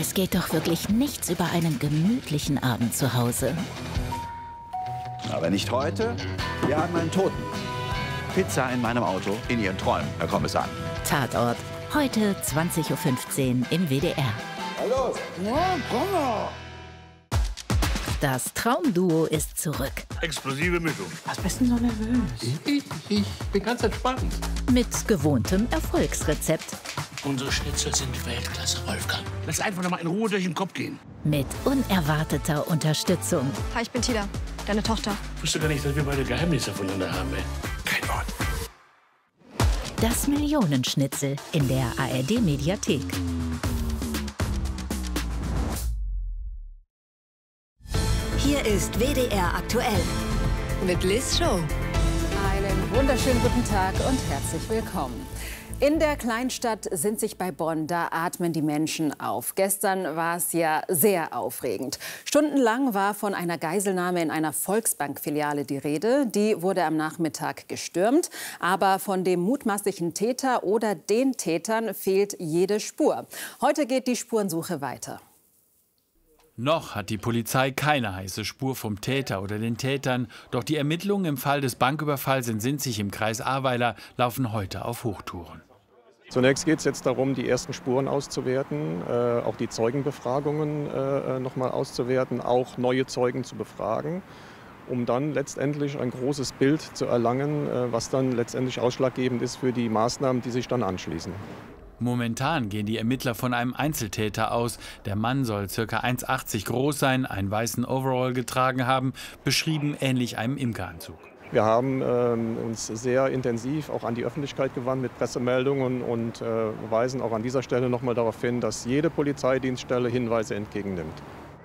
Es geht doch wirklich nichts über einen gemütlichen Abend zu Hause. Aber nicht heute. Wir haben einen Toten. Pizza in meinem Auto, in Ihren Träumen, Herr Kommissar. Tatort. Heute 20:15 Uhr im WDR. Hallo? Ja, komm mal. Das Traumduo ist zurück. Explosive Mischung. Was bist du denn so nervös? Ich bin ganz entspannt. Mit gewohntem Erfolgsrezept. Unsere Schnitzel sind Weltklasse, Wolfgang. Lass einfach noch mal in Ruhe durch den Kopf gehen. Mit unerwarteter Unterstützung. Hi, ich bin Tida, deine Tochter. Ich wusste gar nicht, dass wir beide Geheimnisse voneinander haben, ey. Kein Wort. Das Millionenschnitzel in der ARD-Mediathek. Hier ist WDR aktuell mit Liz Show. Einen wunderschönen guten Tag und herzlich willkommen. In der Kleinstadt sind sich bei Bonn, da atmen die Menschen auf. Gestern war es ja sehr aufregend. Stundenlang war von einer Geiselnahme in einer Volksbank-Filiale die Rede. Die wurde am Nachmittag gestürmt. Aber von dem mutmaßlichen Täter oder den Tätern fehlt jede Spur. Heute geht die Spurensuche weiter. Noch hat die Polizei keine heiße Spur vom Täter oder den Tätern. Doch die Ermittlungen im Fall des Banküberfalls in Sinzig im Kreis Ahrweiler laufen heute auf Hochtouren. Zunächst geht es jetzt darum, die ersten Spuren auszuwerten, auch die Zeugenbefragungen noch mal auszuwerten, auch neue Zeugen zu befragen, um dann letztendlich ein großes Bild zu erlangen, was dann letztendlich ausschlaggebend ist für die Maßnahmen, die sich dann anschließen. Momentan gehen die Ermittler von einem Einzeltäter aus. Der Mann soll ca. 1,80 groß sein, einen weißen Overall getragen haben, beschrieben ähnlich einem Imkeranzug. Wir haben uns sehr intensiv auch an die Öffentlichkeit gewandt mit Pressemeldungen und weisen auch an dieser Stelle noch mal darauf hin, dass jede Polizeidienststelle Hinweise entgegennimmt.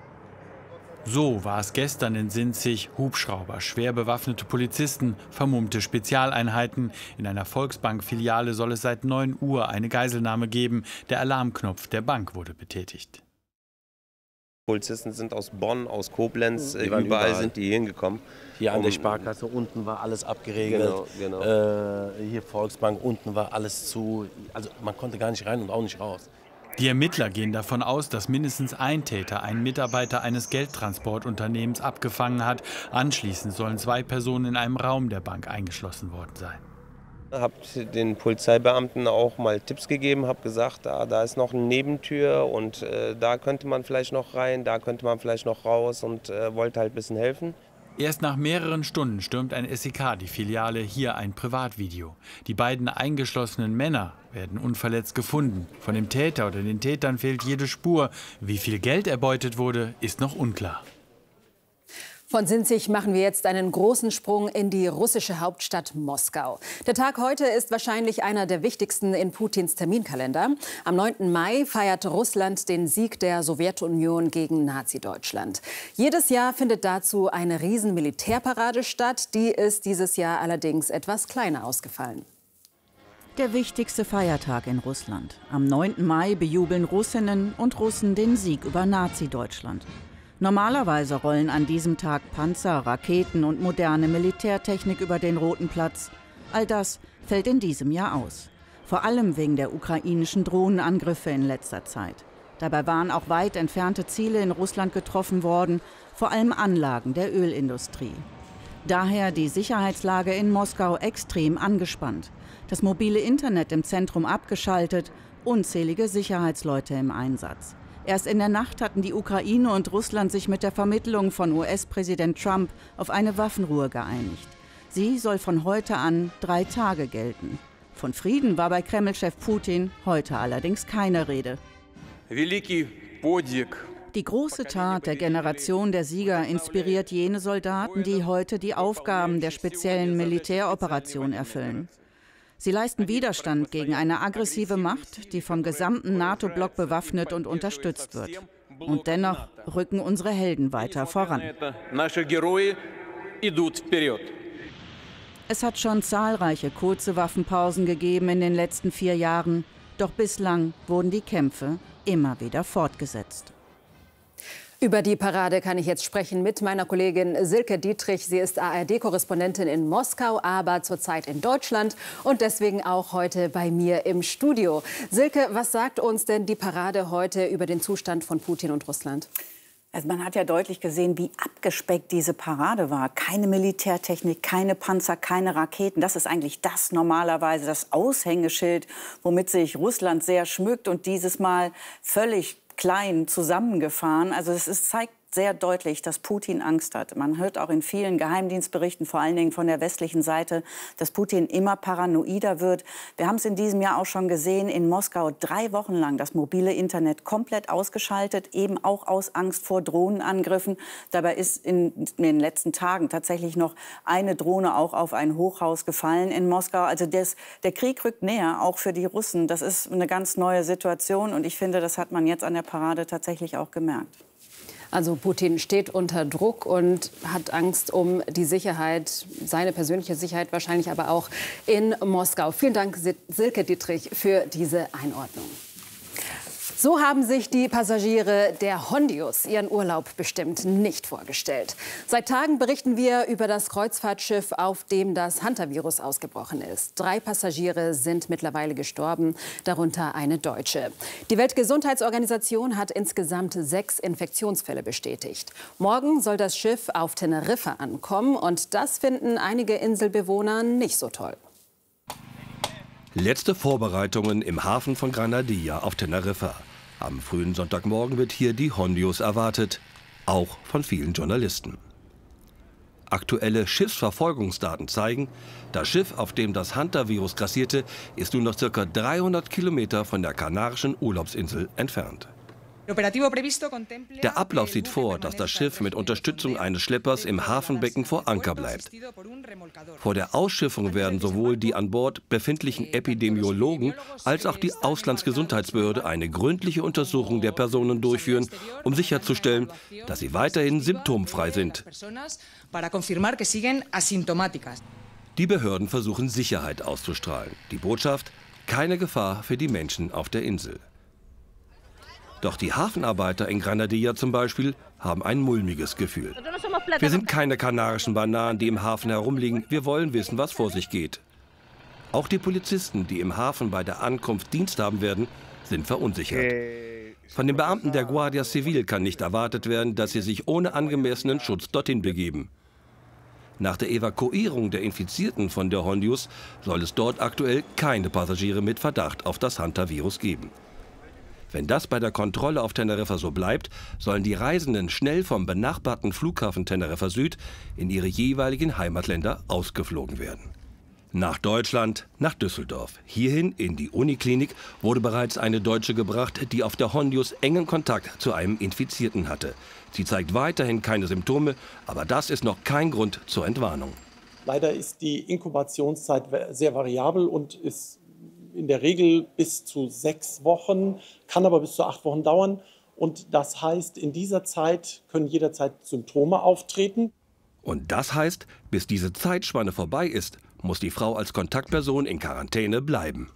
So war es gestern in Sinzig. Hubschrauber, schwer bewaffnete Polizisten, vermummte Spezialeinheiten. In einer Volksbank-Filiale soll es seit 9 Uhr eine Geiselnahme geben. Der Alarmknopf der Bank wurde betätigt. Polizisten sind aus Bonn, aus Koblenz, überall sind die hingekommen. Hier an der Sparkasse unten war alles abgeregelt. Genau. Hier Volksbank, unten war alles zu. Also man konnte gar nicht rein und auch nicht raus. Die Ermittler gehen davon aus, dass mindestens ein Täter einen Mitarbeiter eines Geldtransportunternehmens abgefangen hat. Anschließend sollen 2 Personen in einem Raum der Bank eingeschlossen worden sein. Ich habe den Polizeibeamten auch mal Tipps gegeben, habe gesagt, da ist noch eine Nebentür und da könnte man vielleicht noch rein, da könnte man vielleicht noch raus und wollte halt ein bisschen helfen. Erst nach mehreren Stunden stürmt ein SEK die Filiale, hier ein Privatvideo. Die beiden eingeschlossenen Männer werden unverletzt gefunden. Von dem Täter oder den Tätern fehlt jede Spur. Wie viel Geld erbeutet wurde, ist noch unklar. Von Sinzig machen wir jetzt einen großen Sprung in die russische Hauptstadt Moskau. Der Tag heute ist wahrscheinlich einer der wichtigsten in Putins Terminkalender. Am 9. Mai feiert Russland den Sieg der Sowjetunion gegen Nazi-Deutschland. Jedes Jahr findet dazu eine Riesen-Militärparade statt. Die ist dieses Jahr allerdings etwas kleiner ausgefallen. Der wichtigste Feiertag in Russland. Am 9. Mai bejubeln Russinnen und Russen den Sieg über Nazi-Deutschland. Normalerweise rollen an diesem Tag Panzer, Raketen und moderne Militärtechnik über den Roten Platz. All das fällt in diesem Jahr aus. Vor allem wegen der ukrainischen Drohnenangriffe in letzter Zeit. Dabei waren auch weit entfernte Ziele in Russland getroffen worden, vor allem Anlagen der Ölindustrie. Daher die Sicherheitslage in Moskau extrem angespannt. Das mobile Internet im Zentrum abgeschaltet, unzählige Sicherheitsleute im Einsatz. Erst in der Nacht hatten die Ukraine und Russland sich mit der Vermittlung von US-Präsident Trump auf eine Waffenruhe geeinigt. Sie soll von heute an 3 Tage gelten. Von Frieden war bei Kreml-Chef Putin heute allerdings keine Rede. Die große Tat der Generation der Sieger inspiriert jene Soldaten, die heute die Aufgaben der speziellen Militäroperation erfüllen. Sie leisten Widerstand gegen eine aggressive Macht, die vom gesamten NATO-Block bewaffnet und unterstützt wird. Und dennoch rücken unsere Helden weiter voran. Es hat schon zahlreiche kurze Waffenpausen gegeben in den letzten 4 Jahren. Doch bislang wurden die Kämpfe immer wieder fortgesetzt. Über die Parade kann ich jetzt sprechen mit meiner Kollegin Silke Dietrich. Sie ist ARD-Korrespondentin in Moskau, aber zurzeit in Deutschland und deswegen auch heute bei mir im Studio. Silke, was sagt uns denn die Parade heute über den Zustand von Putin und Russland? Also man hat ja deutlich gesehen, wie abgespeckt diese Parade war. Keine Militärtechnik, keine Panzer, keine Raketen. Das ist eigentlich normalerweise das Aushängeschild, womit sich Russland sehr schmückt und dieses Mal völlig klein zusammengefahren. Also zeigt sehr deutlich, dass Putin Angst hat. Man hört auch in vielen Geheimdienstberichten, vor allen Dingen von der westlichen Seite, dass Putin immer paranoider wird. Wir haben es in diesem Jahr auch schon gesehen, in Moskau 3 Wochen lang das mobile Internet komplett ausgeschaltet, eben auch aus Angst vor Drohnenangriffen. Dabei ist in den letzten Tagen tatsächlich noch eine Drohne auch auf ein Hochhaus gefallen in Moskau. Also der Krieg rückt näher, auch für die Russen. Das ist eine ganz neue Situation und ich finde, das hat man jetzt an der Parade tatsächlich auch gemerkt. Also Putin steht unter Druck und hat Angst um die Sicherheit, seine persönliche Sicherheit wahrscheinlich, aber auch in Moskau. Vielen Dank, Silke Dietrich, für diese Einordnung. So haben sich die Passagiere der Hondius ihren Urlaub bestimmt nicht vorgestellt. Seit Tagen berichten wir über das Kreuzfahrtschiff, auf dem das Hantavirus ausgebrochen ist. 3 Passagiere sind mittlerweile gestorben, darunter eine Deutsche. Die Weltgesundheitsorganisation hat insgesamt 6 Infektionsfälle bestätigt. Morgen soll das Schiff auf Teneriffa ankommen und das finden einige Inselbewohner nicht so toll. Letzte Vorbereitungen im Hafen von Granadilla auf Teneriffa. Am frühen Sonntagmorgen wird hier die Hondius erwartet, auch von vielen Journalisten. Aktuelle Schiffsverfolgungsdaten zeigen, das Schiff, auf dem das Hantavirus grassierte, ist nun noch ca. 300 Kilometer von der kanarischen Urlaubsinsel entfernt. Der Ablauf sieht vor, dass das Schiff mit Unterstützung eines Schleppers im Hafenbecken vor Anker bleibt. Vor der Ausschiffung werden sowohl die an Bord befindlichen Epidemiologen als auch die Auslandsgesundheitsbehörde eine gründliche Untersuchung der Personen durchführen, um sicherzustellen, dass sie weiterhin symptomfrei sind. Die Behörden versuchen Sicherheit auszustrahlen. Die Botschaft: keine Gefahr für die Menschen auf der Insel. Doch die Hafenarbeiter in Granadilla zum Beispiel haben ein mulmiges Gefühl. Wir sind keine kanarischen Bananen, die im Hafen herumliegen. Wir wollen wissen, was vor sich geht. Auch die Polizisten, die im Hafen bei der Ankunft Dienst haben werden, sind verunsichert. Von den Beamten der Guardia Civil kann nicht erwartet werden, dass sie sich ohne angemessenen Schutz dorthin begeben. Nach der Evakuierung der Infizierten von der Hondius soll es dort aktuell keine Passagiere mit Verdacht auf das Hantavirus geben. Wenn das bei der Kontrolle auf Teneriffa so bleibt, sollen die Reisenden schnell vom benachbarten Flughafen Teneriffa Süd in ihre jeweiligen Heimatländer ausgeflogen werden. Nach Deutschland, nach Düsseldorf. Hierhin in die Uniklinik wurde bereits eine Deutsche gebracht, die auf der Hondius engen Kontakt zu einem Infizierten hatte. Sie zeigt weiterhin keine Symptome, aber das ist noch kein Grund zur Entwarnung. Leider ist die Inkubationszeit sehr variabel und ist in der Regel bis zu 6 Wochen, kann aber bis zu 8 Wochen dauern. Und das heißt, in dieser Zeit können jederzeit Symptome auftreten. Und das heißt, bis diese Zeitspanne vorbei ist, muss die Frau als Kontaktperson in Quarantäne bleiben.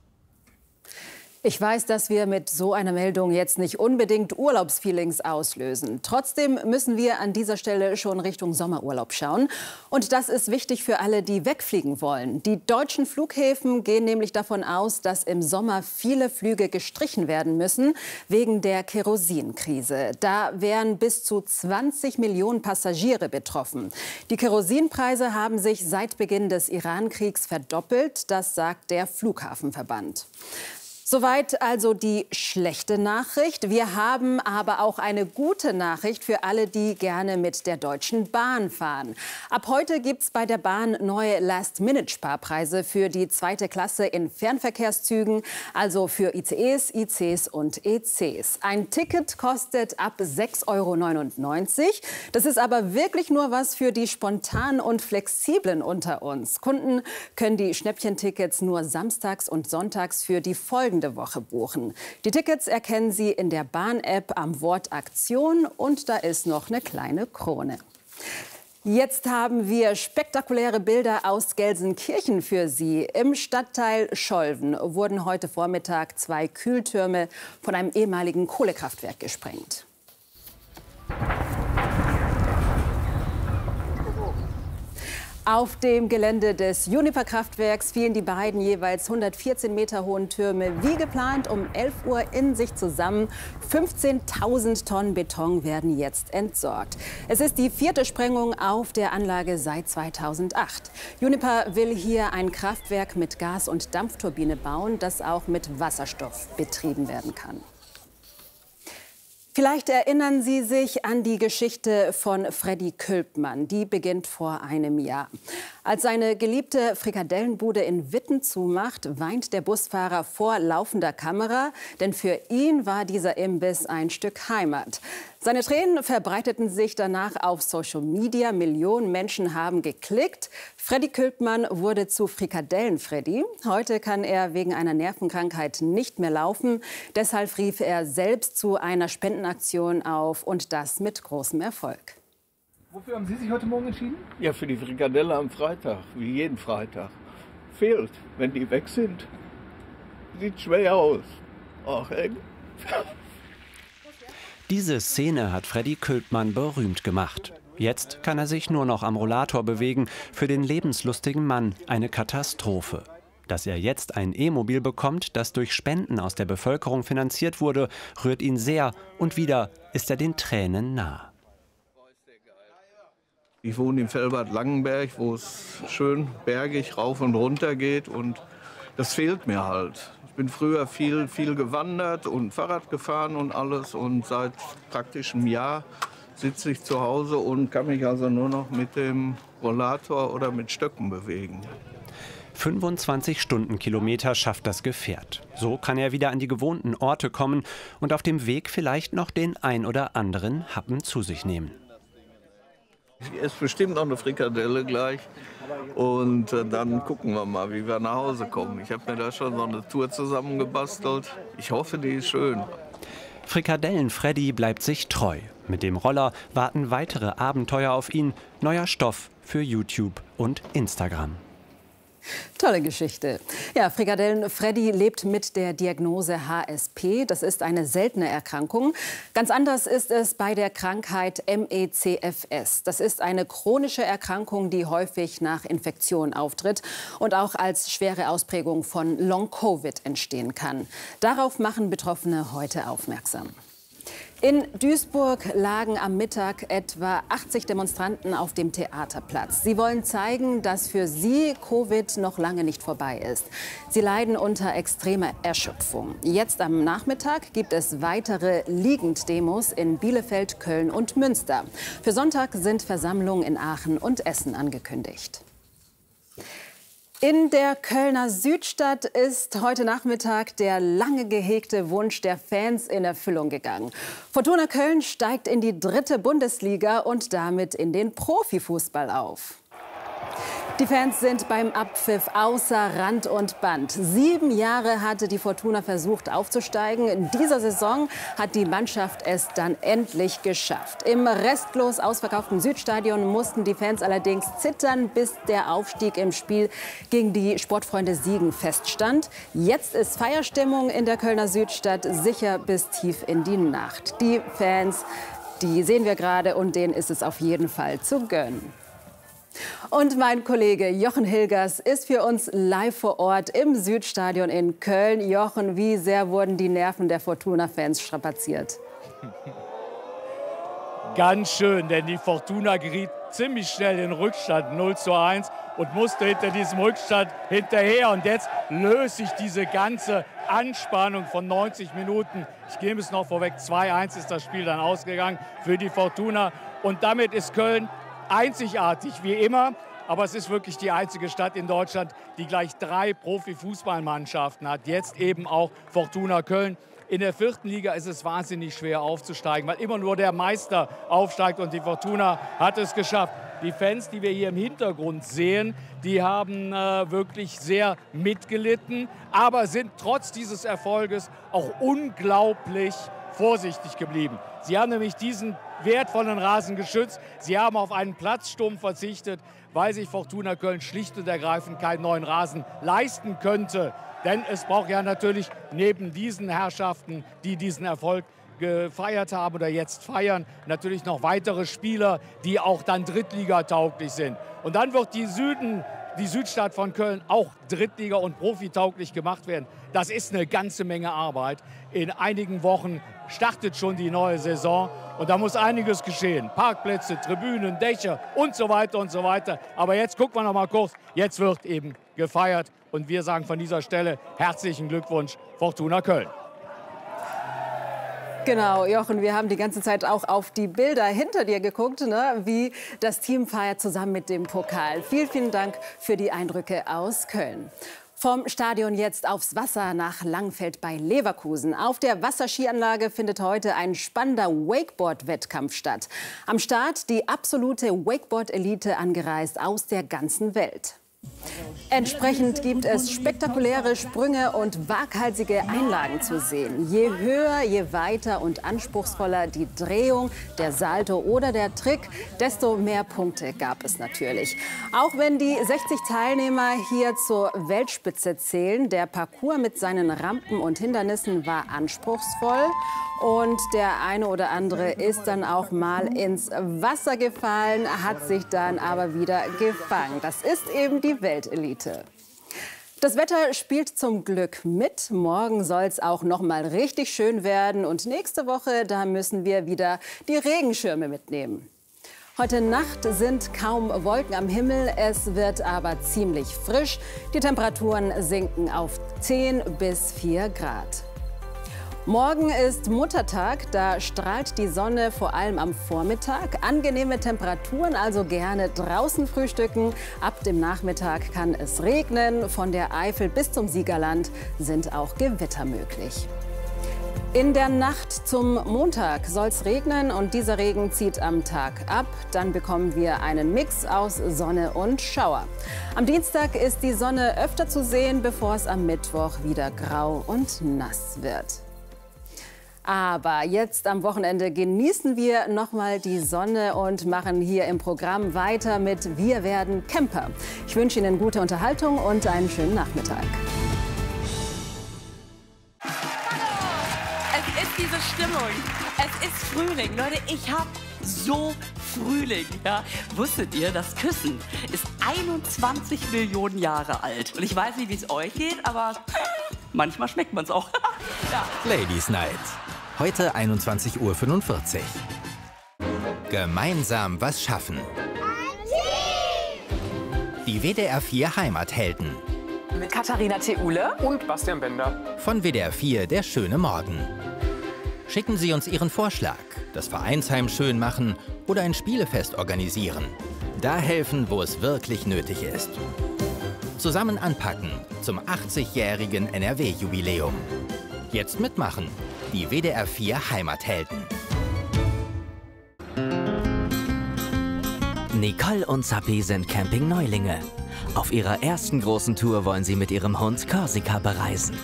Ich weiß, dass wir mit so einer Meldung jetzt nicht unbedingt Urlaubsfeelings auslösen. Trotzdem müssen wir an dieser Stelle schon Richtung Sommerurlaub schauen. Und das ist wichtig für alle, die wegfliegen wollen. Die deutschen Flughäfen gehen nämlich davon aus, dass im Sommer viele Flüge gestrichen werden müssen wegen der Kerosinkrise. Da wären bis zu 20 Millionen Passagiere betroffen. Die Kerosinpreise haben sich seit Beginn des Iran-Kriegs verdoppelt. Das sagt der Flughafenverband. Soweit also die schlechte Nachricht. Wir haben aber auch eine gute Nachricht für alle, die gerne mit der Deutschen Bahn fahren. Ab heute gibt es bei der Bahn neue Last-Minute-Sparpreise für die 2. Klasse in Fernverkehrszügen, also für ICEs, ICs und ECs. Ein Ticket kostet ab 6,99 €. Das ist aber wirklich nur was für die Spontanen und Flexiblen unter uns. Kunden können die Schnäppchentickets nur samstags und sonntags für die folgende Woche buchen. Die Tickets erkennen Sie in der Bahn-App am Wort Aktion und da ist noch eine kleine Krone. Jetzt haben wir spektakuläre Bilder aus Gelsenkirchen für Sie. Im Stadtteil Scholven wurden heute Vormittag 2 Kühltürme von einem ehemaligen Kohlekraftwerk gesprengt. Auf dem Gelände des Juniper-Kraftwerks fielen die beiden jeweils 114 Meter hohen Türme wie geplant um 11 Uhr in sich zusammen. 15.000 Tonnen Beton werden jetzt entsorgt. Es ist die 4. Sprengung auf der Anlage seit 2008. Juniper will hier ein Kraftwerk mit Gas- und Dampfturbine bauen, das auch mit Wasserstoff betrieben werden kann. Vielleicht erinnern Sie sich an die Geschichte von Freddy Külpmann. Die beginnt vor einem Jahr. Als seine geliebte Frikadellenbude in Witten zumacht, weint der Busfahrer vor laufender Kamera. Denn für ihn war dieser Imbiss ein Stück Heimat. Seine Tränen verbreiteten sich danach auf Social Media. Millionen Menschen haben geklickt. Freddy Külpmann wurde zu Frikadellen-Freddy. Heute kann er wegen einer Nervenkrankheit nicht mehr laufen. Deshalb rief er selbst zu einer Spendenaktion auf und das mit großem Erfolg. Wofür haben Sie sich heute Morgen entschieden? Ja, für die Frikadelle am Freitag, wie jeden Freitag. Fehlt, wenn die weg sind. Sieht schwer aus. Ach, ey. Diese Szene hat Freddy Külpmann berühmt gemacht. Jetzt kann er sich nur noch am Rollator bewegen. Für den lebenslustigen Mann eine Katastrophe. Dass er jetzt ein E-Mobil bekommt, das durch Spenden aus der Bevölkerung finanziert wurde, rührt ihn sehr. Und wieder ist er den Tränen nah. Ich wohne in Velbad Langenberg, wo es schön bergig rauf und runter geht. Und das fehlt mir halt. Ich bin früher viel gewandert und Fahrrad gefahren und alles. Und seit praktisch einem Jahr sitze ich zu Hause und kann mich also nur noch mit dem Rollator oder mit Stöcken bewegen. 25 Stundenkilometer schafft das Gefährt. So kann er wieder an die gewohnten Orte kommen und auf dem Weg vielleicht noch den ein oder anderen Happen zu sich nehmen. Ich esse bestimmt noch eine Frikadelle gleich und dann gucken wir mal, wie wir nach Hause kommen. Ich habe mir da schon so eine Tour zusammengebastelt. Ich hoffe, die ist schön. Frikadellen-Freddy bleibt sich treu. Mit dem Roller warten weitere Abenteuer auf ihn. Neuer Stoff für YouTube und Instagram. Tolle Geschichte. Ja, Frikadellen-Freddy lebt mit der Diagnose HSP. Das ist eine seltene Erkrankung. Ganz anders ist es bei der Krankheit MECFS. Das ist eine chronische Erkrankung, die häufig nach Infektion auftritt und auch als schwere Ausprägung von Long-Covid entstehen kann. Darauf machen Betroffene heute aufmerksam. In Duisburg lagen am Mittag etwa 80 Demonstranten auf dem Theaterplatz. Sie wollen zeigen, dass für sie Covid noch lange nicht vorbei ist. Sie leiden unter extremer Erschöpfung. Jetzt am Nachmittag gibt es weitere Liegenddemos in Bielefeld, Köln und Münster. Für Sonntag sind Versammlungen in Aachen und Essen angekündigt. In der Kölner Südstadt ist heute Nachmittag der lange gehegte Wunsch der Fans in Erfüllung gegangen. Fortuna Köln steigt in die 3. Bundesliga und damit in den Profifußball auf. Die Fans sind beim Abpfiff außer Rand und Band. 7 Jahre hatte die Fortuna versucht aufzusteigen. In dieser Saison hat die Mannschaft es dann endlich geschafft. Im restlos ausverkauften Südstadion mussten die Fans allerdings zittern, bis der Aufstieg im Spiel gegen die Sportfreunde Siegen feststand. Jetzt ist Feierstimmung in der Kölner Südstadt, sicher bis tief in die Nacht. Die Fans, die sehen wir gerade und denen ist es auf jeden Fall zu gönnen. Und mein Kollege Jochen Hilgers ist für uns live vor Ort im Südstadion in Köln. Jochen, wie sehr wurden die Nerven der Fortuna-Fans strapaziert? Ganz schön, denn die Fortuna geriet ziemlich schnell in Rückstand, 0:1, und musste hinter diesem Rückstand hinterher. Und jetzt löst sich diese ganze Anspannung von 90 Minuten. Ich gebe es noch vorweg, 2:1 ist das Spiel dann ausgegangen für die Fortuna. Und damit ist Köln einzigartig wie immer, aber es ist wirklich die einzige Stadt in Deutschland, die gleich 3 Profifußballmannschaften hat. Jetzt eben auch Fortuna Köln. In der 4. Liga ist es wahnsinnig schwer aufzusteigen, weil immer nur der Meister aufsteigt, und die Fortuna hat es geschafft. Die Fans, die wir hier im Hintergrund sehen, die haben wirklich sehr mitgelitten, aber sind trotz dieses Erfolges auch unglaublich vorsichtig geblieben. Sie haben nämlich diesen wertvollen Rasen geschützt. Sie haben auf einen Platzsturm verzichtet, weil sich Fortuna Köln schlicht und ergreifend keinen neuen Rasen leisten könnte. Denn es braucht ja natürlich neben diesen Herrschaften, die diesen Erfolg gefeiert haben oder jetzt feiern, natürlich noch weitere Spieler, die auch dann drittligatauglich sind. Und dann wird die Südstadt von Köln auch Drittliga- und profitauglich gemacht werden. Das ist eine ganze Menge Arbeit. In einigen Wochen startet schon die neue Saison und da muss einiges geschehen. Parkplätze, Tribünen, Dächer und so weiter und so weiter. Aber jetzt gucken wir noch mal kurz. Jetzt wird eben gefeiert und wir sagen von dieser Stelle herzlichen Glückwunsch, Fortuna Köln. Genau, Jochen, wir haben die ganze Zeit auch auf die Bilder hinter dir geguckt, ne, wie das Team feiert zusammen mit dem Pokal. Vielen, vielen Dank für die Eindrücke aus Köln. Vom Stadion jetzt aufs Wasser nach Langfeld bei Leverkusen. Auf der Wasserskianlage findet heute ein spannender Wakeboard-Wettkampf statt. Am Start die absolute Wakeboard-Elite angereist aus der ganzen Welt. Entsprechend gibt es spektakuläre Sprünge und waghalsige Einlagen zu sehen. Je höher, je weiter und anspruchsvoller die Drehung, der Salto oder der Trick, desto mehr Punkte gab es natürlich. Auch wenn die 60 Teilnehmer hier zur Weltspitze zählen, der Parcours mit seinen Rampen und Hindernissen war anspruchsvoll. Und der eine oder andere ist dann auch mal ins Wasser gefallen, hat sich dann aber wieder gefangen. Das ist eben die Weltelite. Das Wetter spielt zum Glück mit. Morgen soll es auch noch mal richtig schön werden. Und nächste Woche, da müssen wir wieder die Regenschirme mitnehmen. Heute Nacht sind kaum Wolken am Himmel, es wird aber ziemlich frisch. Die Temperaturen sinken auf 10 bis 4 Grad. Morgen ist Muttertag, da strahlt die Sonne vor allem am Vormittag. Angenehme Temperaturen, also gerne draußen frühstücken. Ab dem Nachmittag kann es regnen. Von der Eifel bis zum Siegerland sind auch Gewitter möglich. In der Nacht zum Montag soll es regnen und dieser Regen zieht am Tag ab. Dann bekommen wir einen Mix aus Sonne und Schauer. Am Dienstag ist die Sonne öfter zu sehen, bevor es am Mittwoch wieder grau und nass wird. Aber jetzt am Wochenende genießen wir noch mal die Sonne und machen hier im Programm weiter mit Wir werden Camper. Ich wünsche Ihnen gute Unterhaltung und einen schönen Nachmittag. Es ist diese Stimmung. Es ist Frühling. Leute, ich habe so Frühling. Ja. Wusstet ihr, das Küssen ist 21 Millionen Jahre alt. Und ich weiß nicht, wie es euch geht, aber manchmal schmeckt man es auch. Ja. Ladies Night. Heute 21:45 Uhr. Gemeinsam was schaffen. Die WDR 4 Heimathelden. Mit Katharina Theule und Bastian Bender. Von WDR 4 Der schöne Morgen. Schicken Sie uns Ihren Vorschlag, das Vereinsheim schön machen oder ein Spielefest organisieren. Da helfen, wo es wirklich nötig ist. Zusammen anpacken zum 80-jährigen NRW-Jubiläum. Jetzt mitmachen. Die WDR 4 Heimathelden. Nicole und Zappi sind Camping-Neulinge. Auf ihrer ersten großen Tour wollen sie mit ihrem Hund Korsika bereisen.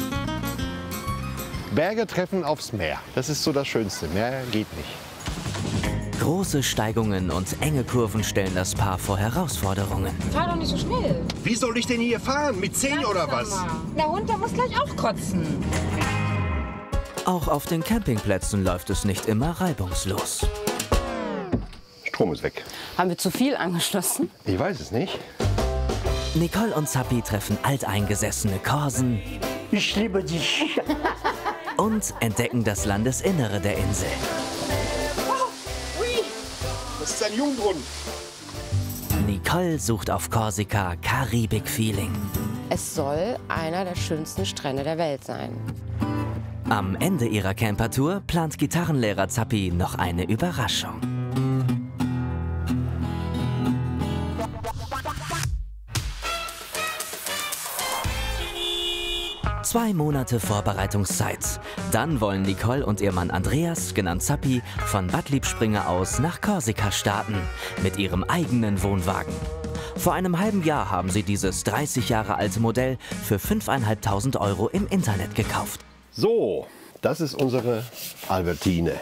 Berge treffen aufs Meer. Das ist so das Schönste. Mehr geht nicht. Große Steigungen und enge Kurven stellen das Paar vor Herausforderungen. Fahr doch nicht so schnell. Wie soll ich denn hier fahren? Mit 10 oder was? Der Hund, der muss gleich auch kotzen. Auch auf den Campingplätzen läuft es nicht immer reibungslos. Strom ist weg. Haben wir zu viel angeschlossen? Ich weiß es nicht. Nicole und Zappi treffen alteingesessene Korsen. Ich liebe dich. Und entdecken das Landesinnere der Insel. Oh, ui. Das ist ein Jungbrunnen. Nicole sucht auf Korsika Karibik-Feeling. Es soll einer der schönsten Strände der Welt sein. Am Ende ihrer Campertour plant Gitarrenlehrer Zappi noch eine Überraschung. Zwei Monate Vorbereitungszeit. Dann wollen Nicole und ihr Mann Andreas, genannt Zappi, von Bad Liebspringe aus nach Korsika starten. Mit ihrem eigenen Wohnwagen. Vor einem halben Jahr haben sie dieses 30 Jahre alte Modell für 5.500 € im Internet gekauft. So, Das ist unsere Albertine.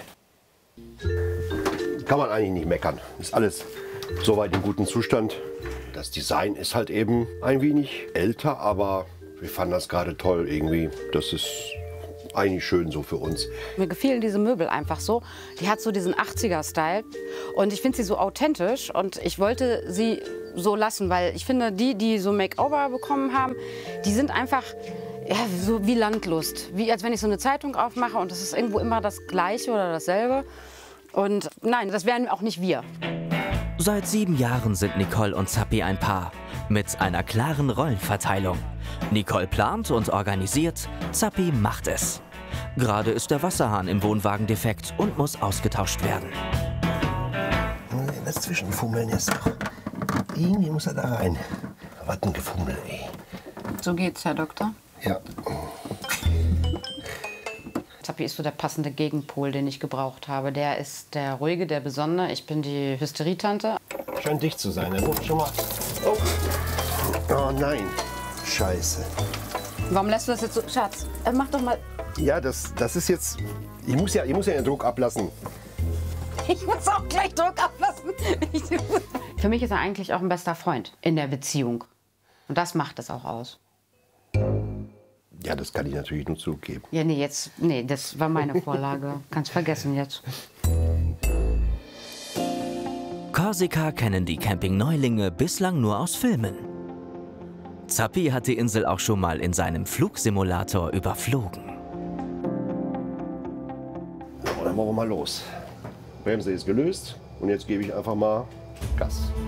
Kann man eigentlich nicht meckern. Ist alles soweit in gutem Zustand. Das Design ist halt eben ein wenig älter, aber wir fanden das gerade toll irgendwie. Das ist eigentlich schön so für uns. Mir gefielen diese Möbel einfach so. Die hat so diesen 80er-Style und ich finde sie so authentisch und ich wollte sie so lassen, weil ich finde, die so Makeover bekommen haben, die sind einfach ja, so wie Landlust. Wie als wenn ich so eine Zeitung aufmache und es ist irgendwo immer das Gleiche oder dasselbe. Und nein, das wären auch nicht wir. Seit 7 Jahren sind Nicole und Zappi ein Paar. Mit einer klaren Rollenverteilung. Nicole plant und organisiert, Zappi macht es. Gerade ist der Wasserhahn im Wohnwagen defekt und muss ausgetauscht werden. Dazwischen fummeln jetzt noch. Irgendwie muss er da rein. Was ein Gefummel, ey. So geht's, Herr Doktor. Ja. Zappi ist so der passende Gegenpol, den ich gebraucht habe. Der ist der Ruhige, der Besondere. Ich bin die Hysterietante. Scheint dicht zu sein. Er schon mal. Oh. Oh nein. Scheiße. Warum lässt du das jetzt so? Schatz, mach doch mal. Ja, das ist jetzt. Ich muss ja den Druck ablassen. Ich muss auch gleich Druck ablassen. Für mich ist er eigentlich auch ein bester Freund in der Beziehung. Und das macht es auch aus. Ja, das kann ich natürlich nur zugeben. Ja, nee, das war meine Vorlage. Kannst vergessen jetzt. Korsika kennen die Camping-Neulinge bislang nur aus Filmen. Zappi hat die Insel auch schon mal in seinem Flugsimulator überflogen. So, dann machen wir mal los. Bremse ist gelöst und jetzt gebe ich einfach mal Gas.